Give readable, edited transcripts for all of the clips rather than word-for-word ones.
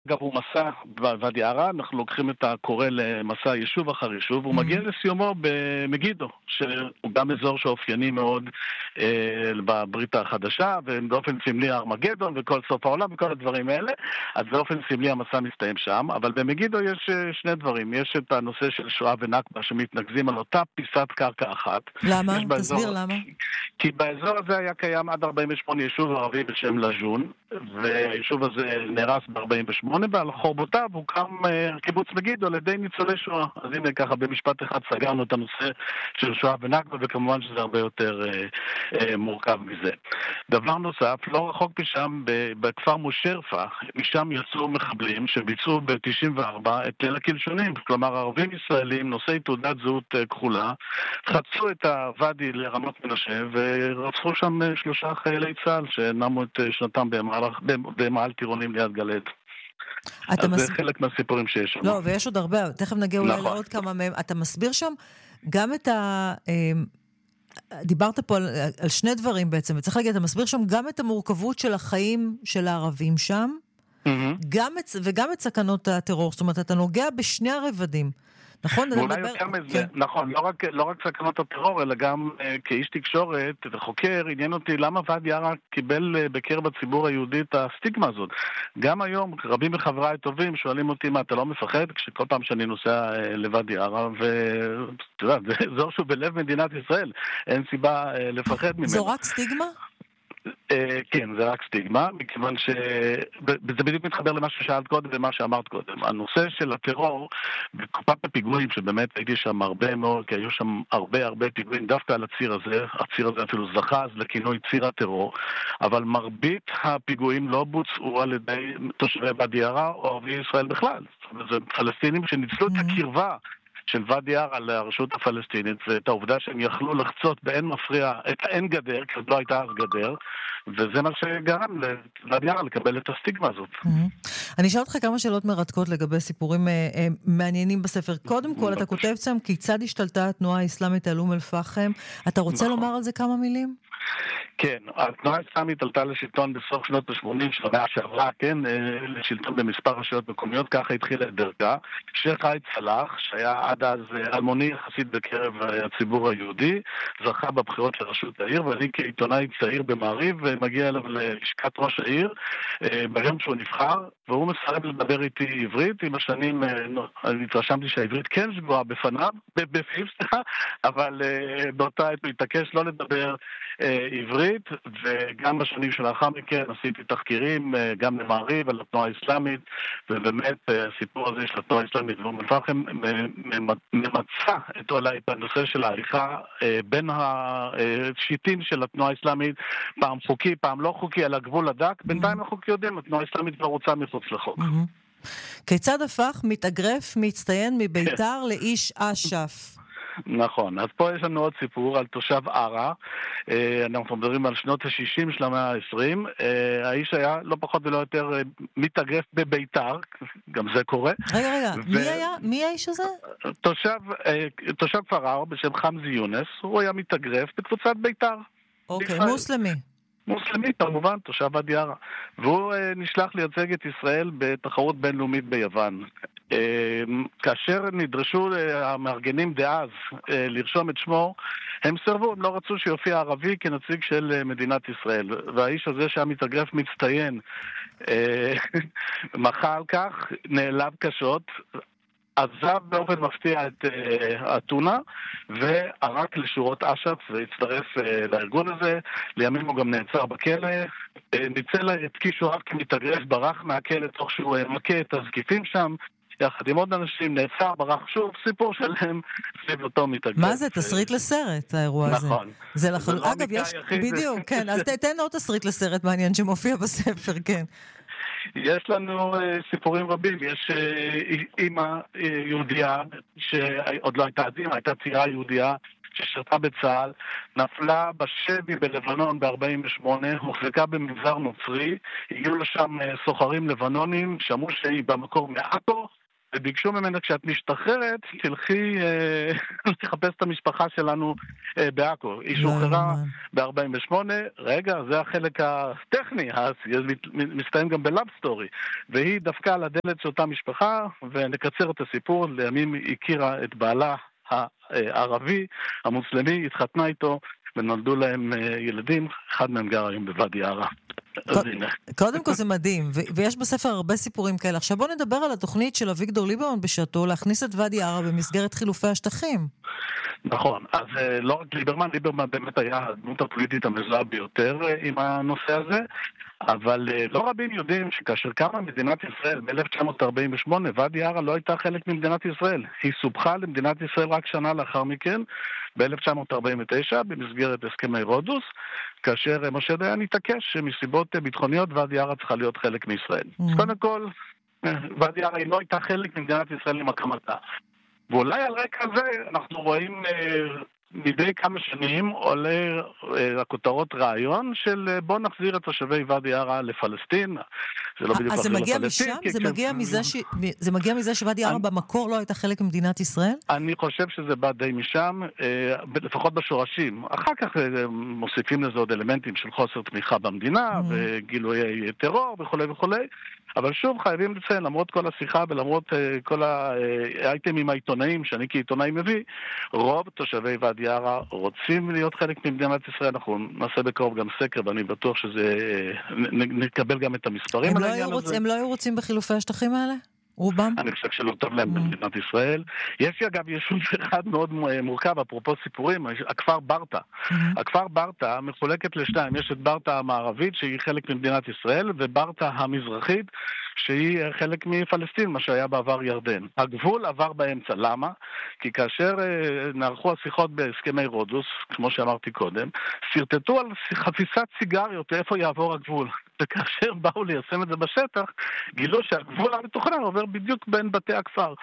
אגב, הוא מסע בוואדי ערה, אנחנו לוקחים את הקורא למסע יישוב אחר יישוב, הוא מגיע לסיומו במגידו, שהוא גם אזור שאופייני מאוד בברית החדשה, ובאופן סמלי הארמגדון וכל סוף העולם וכל הדברים האלה, אז באופן סמלי המסע מסתיים שם, אבל במגידו יש שני דברים, יש את הנושא של שואה ונכבה שמתנגזים על אותה פיסת קרקע אחת. למה? תסביר למה. כי באזור הזה היה קיים עד 48 יישוב ערבי בשם לג'ון, והיישוב הזה נהרס ב-48, ועל חורבותיו הוקם קיבוץ מגידו על ידי ניצולי שואה. אז הנה ככה במשפט אחד סגרנו את הנושא של שואה ונכבה, וכמובן שזה הרבה יותר מורכב מזה. דבר נוסף, לא רחוק משם, בכפר מושרפה, משם יצאו מחבלים שביצעו ב-94 את ליל הקלשונים, כלומר ערבים ישראלים, נושאי תעודת זהות כחולה, חצו את הוואדי לרמת מנשה, ורצחו שם 3 חיילי צה"ל שנמו את שנתם במעל טירונים ליד גלעד. אז זה חלק מהסיפורים שיש שם. לא, ויש עוד הרבה, תכף נגיע אולי לעוד כמה מהם. אתה מסביר שם גם את דיברת פה על שני דברים בעצם, וצריך להגיד, אתה מסביר שם גם את המורכבות של החיים של הערבים שם, וגם את סכנות הטרור, זאת אומרת, אתה נוגע בשני הרבדים. נכון? ואולי יותר מזה, נכון, לא רק סכנות הטרור, אלא גם כאיש תקשורת וחוקר, עניין אותי למה ואדי ערה קיבל בקרב הציבור היהודי את הסטיגמה הזאת. גם היום רבים מחבריי טובים שואלים אותי מה, אתה לא מפחד? כשכל פעם שאני נוסע לוואדי ערה, ואתה יודע, זה אזור שהוא בלב מדינת ישראל, אין סיבה לפחד ממנו. זו רק סטיגמה? כן, זה רק סטיגמה, מכיוון שזה בדיוק מתחבר למה ששאלת קודם ומה שאמרת קודם. הנושא של הטרור, בקופת הפיגועים, שבאמת הייתי שם הרבה מאוד, כי היו שם הרבה פיגועים דווקא על הציר הזה אפילו זכה אז לכינוי ציר הטרור, אבל מרבית הפיגועים לא בוצעו על ידי תושבי ואדי ערה או ערביי ישראל בכלל. זה פלסטינים שניצלו את הקרבה של ואדי ערה לרשות הפלסטינית, ואת העובדה שהם יכלו לחצות באין מפריע את האין גדר, כי עוד לא הייתה אז גדר, וזה מה שגרם לוואדי ערה לקבל את הסטיגמה הזאת. אני אשאל אותך כמה שאלות מרתקות לגבי סיפורים מעניינים בספר. קודם כל, אתה כותב שם כיצד השתלטה התנועה האסלאמית על אום אל-פחם. אתה רוצה לומר על זה כמה מילים? כן, התנועה האסלאמית עלתה לשלטון בסוף שנות ה-80 של המאה שעברה, כן, לשלטון במספר רשויות מקומיות, ככה התחילה את דרכה. שייח' ראאד סלאח, שהיה עד אז אלמוני יחסית בקרב הציבור היהודי, זכה בבחירות לראשות העיר, ואני כעיתונאי צעיר במעריב מגיע אליו ללשכת ראש העיר ביום שהוא נבחר, והוא מסרב לדבר איתי עברית. עם השנים אני התרשמתי שהעברית כן שגועה בפיו, אבל באותה עת הוא התעקש לא לדבר עברית, וגם בשנים שלאחר מכן עשיתי תחקירים גם למעריב על התנועה האסלאמית, ובאמת הסיפור הזה של התנועה האסלאמית ואום אל-פחם ממצא את הנושא של ההליכה בין השיטים של התנועה האסלאמית, פעם חוקי, פעם לא חוקי, על הגבול הדק. בינתיים החוקי יודעים, התנועה האסלאמית כבר רוצה מחוץ לחוק. כיצד הפך מתאגרף מצטיין מביתר לאיש אש"ף? נכון, אז פה יש לנו עוד סיפור על תושב ערה, אנחנו מדברים על שנות ה-60 של המאה ה-20, האיש היה לא פחות ולא יותר מתאגרף בביתר, גם זה קורה. רגע, מי האיש הזה? תושב כפר ערה בשם חמזי יונס, הוא היה מתאגרף בקבוצת ביתר. אוקיי, מוסלמי. מוסלמי, כמובן, תושב ואדי ערה. והוא נשלח לייצג את ישראל בתחרות בינלאומית ביוון. כאשר נדרשו המארגנים דאז לרשום את שמו, הם סרבו, הם לא רצו שיופיע ערבי כנציג של מדינת ישראל. והאיש הזה שהיה מתאגרף מצטיין מחה על כך, נעלב קשות, עזב באופן מפתיע את אתונה וערק לשורות אש"ף והצטרף לארגון הזה. לימים הוא גם נעצר בכלא, ניצל את כישוריו כמתאגרף, ברח מהכלא תוך שהוא מכה את הזקיפים שם יחד עם עוד אנשים, נעצר, ברח שוב, סיפור שלהם סביב אותו מתאגרף. מה זה? תסריט לסרט האירוע הזה. נכון. אגב, יש בדיוק, כן, אז תתן עוד תסריט לסרט מעניין שמופיע בספר, כן. יש לנו סיפורים רבים. יש אימא יהודייה שעוד לא הייתה אימא, הייתה צעירה יהודייה ששרתה בצה"ל, נפלה בשבי בלבנון ב-48, הוחזקה במנזר נוצרי, הגיעו לשם סוחרים לבנונים, שמעו שהיא במקור מעכו, וביקשו ממנה, כשאת משתחררת, תלכי לחפש את המשפחה שלנו בעכו. היא שוחררה ב-48, רגע, זה החלק הטכני, מסתיים גם בלאב סטורי, והיא דווקא על הדלת של אותה משפחה, ונקצר את הסיפור, לימים הכירה את בעלה הערבי, המוסלמי, התחתנה איתו, ונולדו להם ילדים, אחד מהם גר היום בוואדי ערה. קודם כל זה מדהים, ויש בספר הרבה סיפורים כאלה. עכשיו בוא נדבר על התוכנית של אביגדור ליברמן בשעתו, להכניס את ואדי ערה במסגרת חילופי השטחים. נכון, אז לא רק ליברמן באמת היה הדמות הפוליטית המזוהה ביותר עם הנושא הזה, אבל לא רבים יודעים שכאשר קמה מדינת ישראל ב-1948, ואדי ערה לא הייתה חלק ממדינת ישראל. היא סופחה למדינת ישראל רק שנה לאחר מכן, ב-1949, במסגרת הסכמי רודוס, כאשר משה דיין התעקש שמסיבות ביטחוניות ואדי ערה צריכה להיות חלק מישראל. קודם כל, ואדי ערה לא הייתה חלק ממדינת ישראל עם הקמתה. ואולי על רקע זה אנחנו רואים מדי כמה שנים עולה הכותרות רעיון של בוא נחזיר את תושבי ואדי ערה לפלסטין. זה לא בדיוק אז זה מגיע משם? זה מגיע מזה שוואדי ערה במקור לא הייתה חלק ממדינת ישראל? אני חושב שזה בא די משם, לפחות בשורשים. אחר כך מוסיפים לזה עוד אלמנטים של חוסר תמיכה במדינה, וגילויי טרור וכו' וכו'. אבל שוב חייבים לציין, למרות כל השיחה ולמרות כל האייטמים העיתונאים שאני כעיתונאי מביא, רוב תושבי ואדי ערה רוצים להיות חלק ממדינת ישראל. אנחנו נעשה בקרוב גם סקר, ואני בטוח שזה נקבל גם את המספרים. הם לא היו רוצים בחילופי השטחים האלה? רובם? אני חושב שלא טוב להם במדינת ישראל. יש אגב יישוב אחד מאוד מורכב, אפרופו סיפורים, הכפר ברטה. הכפר ברטה מחולקת לשתיים, יש את ברטה המערבית שהיא חלק ממדינת ישראל, וברטה המזרחית שהיא חלק מפלסטין, מה שהיה בעבר ירדן. הגבול עבר באמצע, למה? כי כאשר נערכו השיחות בהסכמי רודוס, כמו שאמרתי קודם, סרטטו על חפיסת סיגריות איפה יעבור הגבול. וכאשר באו ליישם את זה בשטח, גילו שהגבול המתוכנן עובר בדיוק בין בתי הכפר.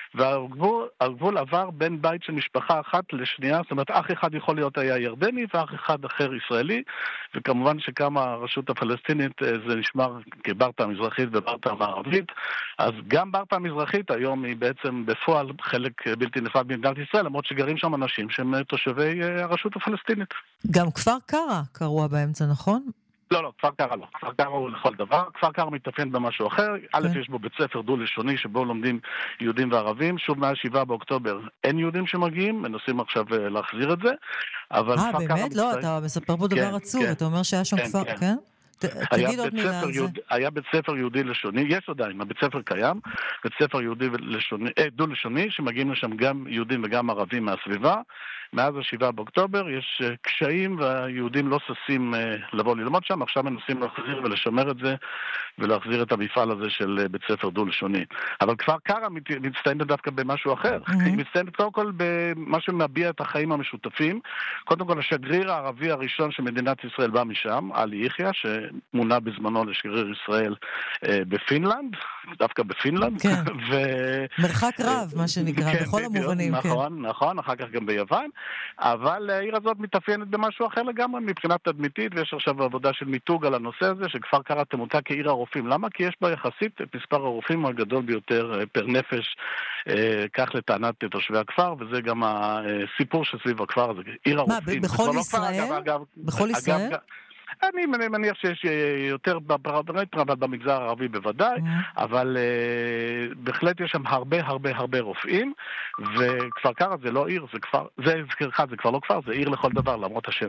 והגבול עבר בין בית של משפחה אחת לשנייה, זאת אומרת, אח אחד יכול להיות היה ירדני, ואח אחד אחר ישראלי, וכמובן שקמה הרשות הפלסטינית, זה נשמר כברטה המזרחית וברטה המערבית, אז גם ברטה המזרחית היום היא בעצם בפועל חלק בלתי נפרד במדינת ישראל, למרות שגרים שם אנשים שהם תושבי הרשות הפלסטינית. גם כפר קרא קרוע באמצע, נכון? לא, כפר קרא לא. כפר קרא הוא לכל דבר. כפר קרא מתאפיין במשהו אחר. א', יש בו בית ספר דו-לשוני שבו לומדים יהודים וערבים. שוב, מאז 7 באוקטובר אין יהודים שמגיעים, מנסים עכשיו להחזיר את זה. באמת? לא, אתה מספר פה דבר עצוב. אתה אומר שהיה שם כפר, כן? תגיד עוד מילה על זה. היה בית ספר יהודי לשוני, יש עדיין, הבית ספר קיים, בית ספר יהודי דו-לשוני, שמגיעים לשם גם יהודים וגם ערבים מהסביבה. מאז 7 באוקטובר יש קשיים והיהודים לא ששים לבוא ללמוד שם, עכשיו מנסים להחזיר ולשמר את זה ולהחזיר את המפעל הזה של בית ספר דו-לשוני. אבל כפר קרא מצטיינת דווקא במשהו אחר. היא מצטיינת קודם כל במה שמביע את החיים המשותפים. קודם כל השגריר הערבי הראשון של מדינת ישראל בא משם, עלי יחיא, שמונה בזמנו לשגריר ישראל בפינלנד, דווקא בפינלנד. כן, מרחק רב מה שנקרא, בכל המובנים. נכון, אחר כך גם ביוון. אבל העיר הזאת מתאפיינת במשהו אחר לגמרי מבחינת תדמיתית, ויש עכשיו עבודה של מיתוג על הנושא הזה, שכפר קרא תמותה כעיר הרופאים. למה? כי יש בה יחסית את מספר הרופאים הגדול ביותר פר נפש, כך לטענת תושבי הכפר, וזה גם הסיפור שסביב הכפר הזה, עיר הרופאים. מה, בכל ישראל? בכל ישראל? אני מניח שיש יותר במגזר הערבי בוודאי, אבל בהחלט יש שם הרבה רופאים, וכפר קרא זה לא עיר, זה כפר, זה כבר לא כפר, זה עיר לכל דבר, למרות השם.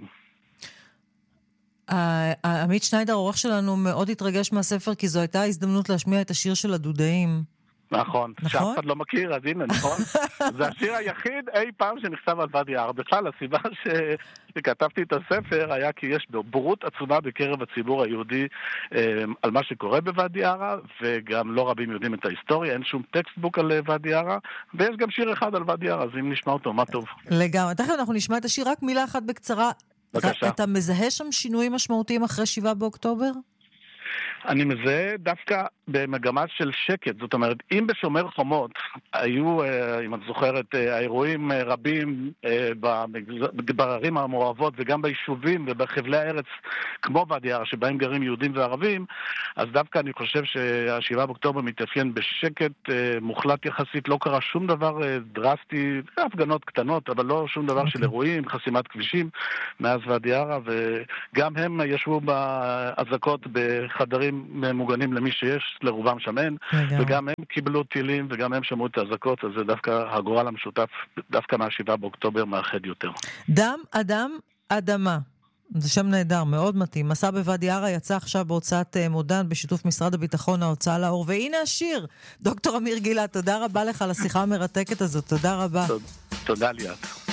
עמית שניידר, העורך שלנו, מאוד התרגש מהספר, כי זו הייתה הזדמנות להשמיע את השיר של הדודאים. נכון, שאף אחד לא מכיר, אז הנה, נכון? זה השיר היחיד אי פעם שנכתב על ואדי ערה. בכלל, הסיבה שכתבתי את הספר היה כי יש בורות עצומה בקרב הציבור היהודי על מה שקורה בוואדי ערה, וגם לא רבים יודעים את ההיסטוריה, אין שום טקסטבוק על ואדי ערה, ויש גם שיר אחד על ואדי ערה, אז אם נשמע אותו, מה טוב. לגמרי, תכף אנחנו נשמע את השיר, רק מילה אחת בקצרה. בבקשה. אתה מזהה שם שינויים משמעותיים אחרי 7 באוקטובר? אני מזהה דווקא במגמה של שקט. זאת אומרת, אם בשומר חומות היו, אם את זוכרת, האירועים רבים בערים המעורבות וגם ביישובים ובחבלי הארץ כמו ואדי ערה שבהם גרים יהודים וערבים, אז דווקא אני חושב שה7 באוקטובר מתאפיין בשקט מוחלט יחסית. לא קרה שום דבר דרסטי, הפגנות קטנות, אבל לא שום דבר של אירועים, חסימת כבישים מאז ואדי ערה, וגם הם ישבו באזעקות בחדרים מוגנים למי שיש, לרובם שמן, וגם הם קיבלו טילים וגם הם שמעו את האזעקות, אז זה דווקא הגורל המשותף, דווקא מה7 באוקטובר מאחד יותר. דם, אדם, אדמה. זה שם נהדר, מאוד מתאים. מסע בוואדי ערה יצא עכשיו בהוצאת מודן בשיתוף משרד הביטחון, ההוצאה לאור. והנה השיר. דוקטור אמיר גילת, תודה רבה לך על השיחה המרתקת הזאת. תודה רבה. תודה ליאת.